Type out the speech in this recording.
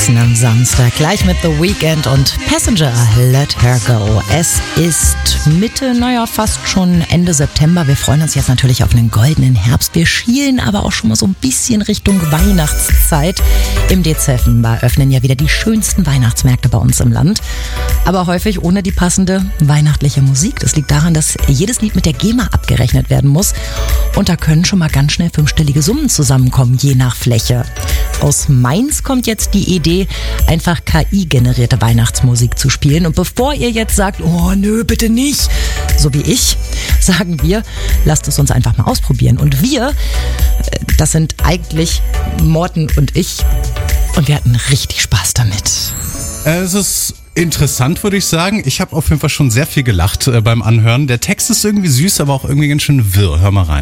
Herzen am Samstag. Gleich mit The Weeknd und Passenger, Let Her Go. Es ist Mitte, fast schon Ende September. Wir freuen uns jetzt natürlich auf einen goldenen Herbst. Wir schielen aber auch schon mal so ein bisschen Richtung Weihnachtszeit. Im Dezember öffnen ja wieder die schönsten Weihnachtsmärkte bei uns im Land. Aber häufig ohne die passende weihnachtliche Musik. Das liegt daran, dass jedes Lied mit der GEMA abgerechnet werden muss. Und da können schon mal ganz schnell fünfstellige Summen zusammenkommen, je nach Fläche. Aus Mainz kommt jetzt die Idee, einfach KI-generierte Weihnachtsmusik zu spielen. Und bevor ihr jetzt sagt, oh nö, bitte nicht, so wie ich, sagen wir, lasst es uns einfach mal ausprobieren. Und wir, das sind eigentlich Morten und ich, und wir hatten richtig Spaß damit. Es ist interessant, würde ich sagen. Ich habe auf jeden Fall schon sehr viel gelacht beim Anhören. Der Text ist irgendwie süß, aber auch irgendwie ganz schön wirr. Hör mal rein.